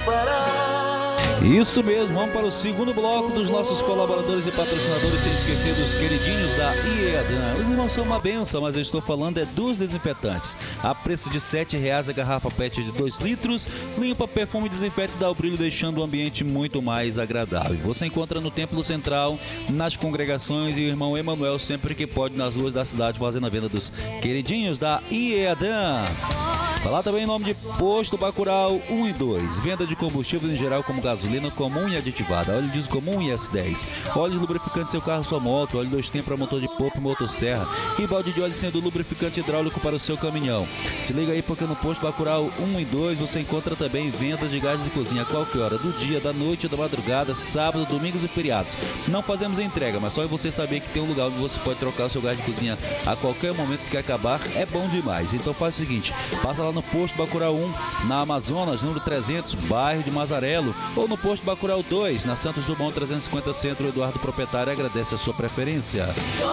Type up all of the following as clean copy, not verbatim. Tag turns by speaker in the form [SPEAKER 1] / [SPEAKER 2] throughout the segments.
[SPEAKER 1] Isso mesmo, vamos para o segundo bloco dos nossos colaboradores e patrocinadores, sem esquecer dos queridinhos da IEADAN. Os irmãos são uma benção, mas eu estou falando é dos desinfetantes. A preço de R$7 a garrafa PET de 2 litros, limpa, perfume e desinfeta e dá o brilho, deixando o ambiente muito mais agradável. Você encontra no Templo Central, nas congregações, e o irmão Emanuel sempre que pode nas ruas da cidade fazendo a venda dos queridinhos da IEADAN. Falar também em nome de Posto Bacurau 1 e 2. Venda de combustíveis em geral como gasolina comum e aditivada, óleo diesel comum e S10, óleo lubrificante seu carro, sua moto, óleo 2 tempos para motor de polpa e motosserra e balde de óleo sendo lubrificante hidráulico para o seu caminhão. Se liga aí porque no Posto Bacurau 1 e 2 você encontra também vendas de gás de cozinha a qualquer hora do dia, da noite, da madrugada, sábado, domingos e feriados. Não fazemos entrega, mas só é você saber que tem um lugar onde você pode trocar o seu gás de cozinha a qualquer momento que acabar, é bom demais. Então faz o seguinte, passa lá no Posto Bacurau 1, na Amazonas, número 300, bairro de Mazarelo, ou no Posto Bacurau 2, na Santos Dumont 350 Centro. Eduardo Proprietário agradece a sua preferência.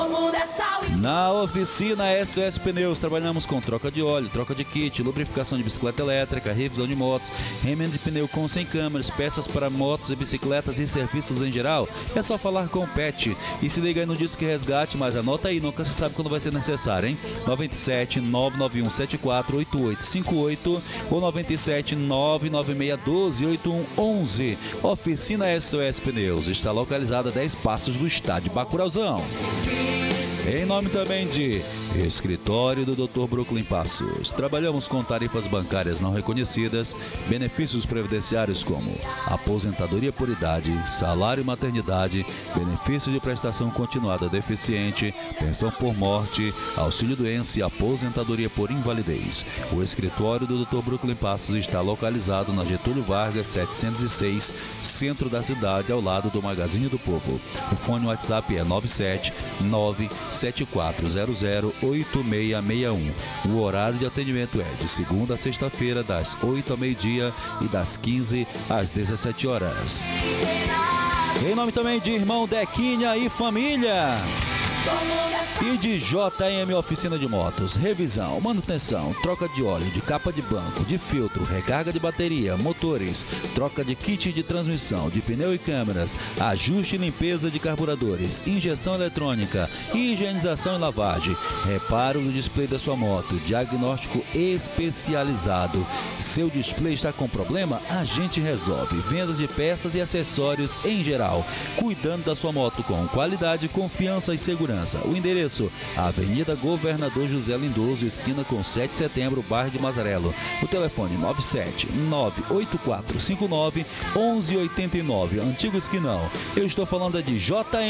[SPEAKER 1] Na oficina SOS Pneus, trabalhamos com troca de óleo, troca de kit, lubrificação de bicicleta elétrica, revisão de motos, remendo de pneu com 100 câmeras, peças para motos e bicicletas e serviços em geral. É só falar com o Pet. E se liga aí no Disque Resgate, mas anota aí, nunca se sabe quando vai ser necessário, hein? 97 991 74 8858 ou 97 996 12 8111. Oficina SOS Pneus está localizada a 10 passos do estádio Bacurauzão. Em nome também de Escritório do Dr. Brooklyn Passos. Trabalhamos com tarifas bancárias não reconhecidas, benefícios previdenciários como aposentadoria por idade, salário maternidade, benefício de prestação continuada deficiente, pensão por morte, auxílio doença e aposentadoria por invalidez. O Escritório do Dr. Brooklyn Passos está localizado na Getúlio Vargas 706, centro da cidade, ao lado do Magazine do Povo. O fone WhatsApp é 97974008661. O horário de atendimento é de segunda a sexta-feira, das 8 ao meio-dia e das 15 às 17 horas. Em nome também de irmão Dequinha e família. E de JM Oficina de Motos, revisão, manutenção, troca de óleo, de capa de banco, de filtro, recarga de bateria, motores, troca de kit de transmissão, de pneu e câmeras, ajuste e limpeza de carburadores, injeção eletrônica, higienização e lavagem, reparo do display da sua moto, diagnóstico especializado. Seu display está com problema? A gente resolve. Vendas de peças e acessórios em geral, cuidando da sua moto com qualidade, confiança e segurança. O endereço, Avenida Governador José Lindoso, esquina com 7 de setembro, bairro de Mazarelo. O telefone 97-98459-1189, antigo esquinão. Eu estou falando de JM